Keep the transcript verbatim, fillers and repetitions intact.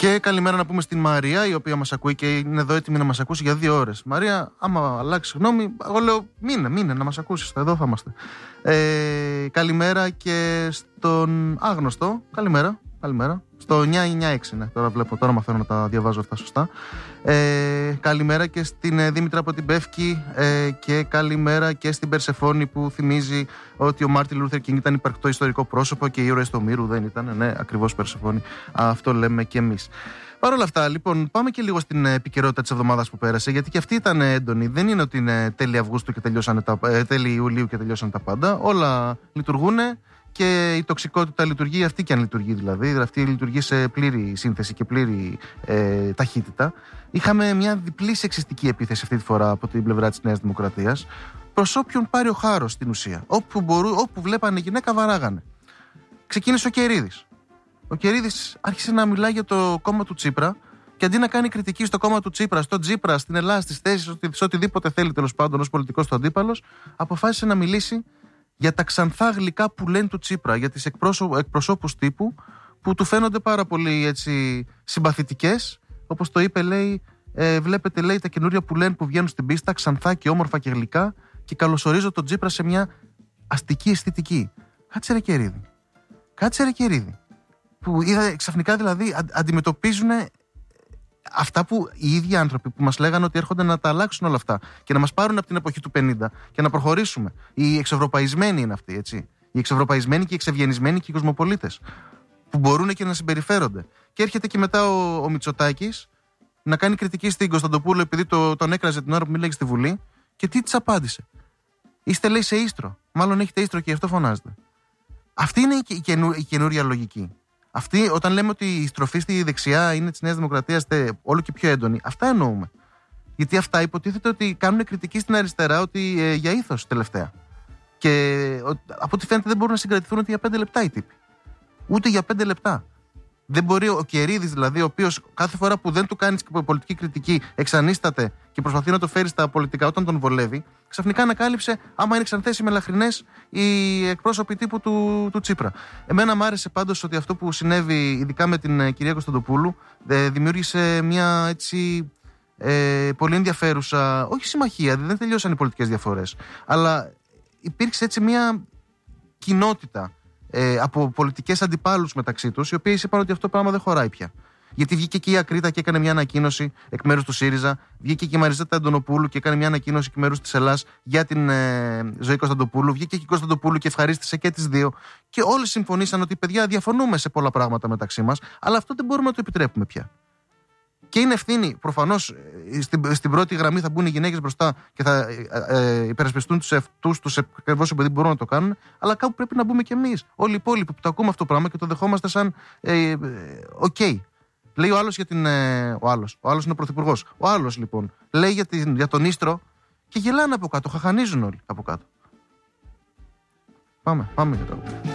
Και καλημέρα να πούμε στην Μαρία, η οποία μας ακούει και είναι εδώ έτοιμη να μας ακούσει για δύο ώρες. Μαρία, άμα αλλάξει γνώμη, εγώ λέω μήνε, μήνε να μας ακούσεις. Εδώ θα είμαστε. Ε, καλημέρα και στον άγνωστο. Καλημέρα, καλημέρα. Στο εννιά εννιά έξι, ναι, τώρα βλέπω, τώρα μαθαίνω να τα διαβάζω αυτά σωστά. Ε, καλημέρα και στην ε, Δήμητρα από την Πεύκη ε, και καλημέρα και στην Περσεφόνη που θυμίζει ότι ο Μάρτιν Λούθερ Κίνγκ ήταν υπαρκτό ιστορικό πρόσωπο και οι ήρωες του Ομήρου δεν ήταν. Ναι, ακριβώς Περσεφόνη. Αυτό λέμε και εμείς. Παρ' όλα αυτά, λοιπόν, πάμε και λίγο στην επικαιρότητα της εβδομάδας που πέρασε, γιατί και αυτή ήταν έντονη. Δεν είναι ότι είναι τέλη Αυγούστου και τελειώσανε τα, ε, τέλη Ιουλίου και τελειώσαν τα πάντα. Όλα λειτουργούν. Και η τοξικότητα λειτουργεί, αυτή και αν λειτουργεί δηλαδή, αυτή λειτουργεί σε πλήρη σύνθεση και πλήρη ε, ταχύτητα. Είχαμε μια διπλή σεξιστική επίθεση αυτή τη φορά από την πλευρά της Νέας Δημοκρατίας, προς όποιον πάρει ο χάρος στην ουσία. Όπου, μπορού, όπου βλέπανε γυναίκα, βαράγανε. Ξεκίνησε ο Κερίδης. Ο Κερίδης άρχισε να μιλάει για το κόμμα του Τσίπρα και αντί να κάνει κριτική στο κόμμα του Τσίπρα, στον Τσίπρα, στην Ελλάδα, στις θέσεις, σε οτιδήποτε θέλει τέλος πάντων ως πολιτικός του αντίπαλος, αποφάσισε να μιλήσει για τα ξανθά γλυκά που λένε του Τσίπρα, για τις εκπροσώπους τύπου που του φαίνονται πάρα πολύ έτσι συμπαθητικές. Όπως το είπε, λέει, ε, βλέπετε, λέει, τα καινούρια που λένε που βγαίνουν στην πίστα, ξανθά και όμορφα και γλυκά, και καλωσορίζω τον Τσίπρα σε μια αστική αισθητική. Κάτσε ρε Κερίδη. Κάτσε ρε Κερίδη. Που είδα ξαφνικά δηλαδή αν, αντιμετωπίζουν αυτά που οι ίδιοι άνθρωποι που μας λέγανε ότι έρχονται να τα αλλάξουν όλα αυτά και να μας πάρουν από την εποχή του πενήντα και να προχωρήσουμε. Οι εξευρωπαϊσμένοι είναι αυτοί, έτσι. Οι εξευρωπαϊσμένοι και οι εξευγενισμένοι και οι κοσμοπολίτες που μπορούν και να συμπεριφέρονται. Και έρχεται και μετά ο, ο Μητσοτάκης να κάνει κριτική στην Κωνσταντοπούλου επειδή το, τον έκραζε την ώρα που μίλαγε στη Βουλή, και τι της απάντησε? Είστε, λέει, σε ίστρο. Μάλλον έχετε ίστρο και γι' αυτό φωνάζετε. Αυτή είναι η, καινού, η καινούρια λογική. Αυτή, όταν λέμε ότι η στροφή στη δεξιά είναι της Νέας Δημοκρατίας όλο και πιο έντονη, αυτά εννοούμε. Γιατί αυτά υποτίθεται ότι κάνουν κριτική στην αριστερά, ότι ε, για ήθος τελευταία. Και ο, από ό,τι φαίνεται δεν μπορούν να συγκρατηθούν ότι για πέντε λεπτά οι τύποι. Ούτε για πέντε λεπτά. Δεν μπορεί ο Κερίδης, δηλαδή, ο οποίος κάθε φορά που δεν του κάνεις πολιτική κριτική, εξανίσταται και προσπαθεί να το φέρει στα πολιτικά όταν τον βολεύει, ξαφνικά ανακάλυψε άμα είναι ξανθές ή μελαχρινές οι εκπρόσωποι τύπου του, του Τσίπρα. Εμένα μου άρεσε πάντως ότι αυτό που συνέβη, ειδικά με την κυρία Κωνσταντοπούλου, δημιούργησε μια έτσι ε, πολύ ενδιαφέρουσα, όχι συμμαχία, δεν τελειώσαν οι πολιτικές διαφορές, αλλά υπήρξε έτσι μια κοινότητα Ε, από πολιτικές αντιπάλους μεταξύ τους, οι οποίοι είπαν ότι αυτό το πράγμα δεν χωράει πια. Γιατί βγήκε και η Ακρίτα και έκανε μια ανακοίνωση εκ μέρους του ΣΥΡΙΖΑ, βγήκε και η Μαριζέτα Αντωνοπούλου και έκανε μια ανακοίνωση εκ μέρους της Ελλάς για την ε, Ζωή Κωνσταντοπούλου, βγήκε και η Κωνσταντοπούλου και ευχαρίστησε και τις δύο. Και όλοι συμφωνήσαν ότι, παιδιά, διαφωνούμε σε πολλά πράγματα μεταξύ μας, αλλά αυτό δεν μπορούμε να το επιτρέπουμε πια. Και είναι ευθύνη, προφανώς, στην, στην πρώτη γραμμή θα μπουν οι γυναίκες μπροστά και θα ε, ε, υπερασπιστούν τους εαυτούς τους ακριβώς επειδή μπορούν να το κάνουν, αλλά κάπου πρέπει να μπούμε κι εμείς. Όλοι οι υπόλοιποι που το ακούμε αυτό το πράγμα και το δεχόμαστε σαν οκ. Ε, ε, okay. Λέει ο άλλος για την. Ε, ο άλλος. Ο άλλος είναι ο πρωθυπουργός. Ο άλλος, λοιπόν, λέει για, την, για τον Ίστρο και γελάνε από κάτω. Χαχανίζουν όλοι από κάτω. Πάμε, πάμε για το.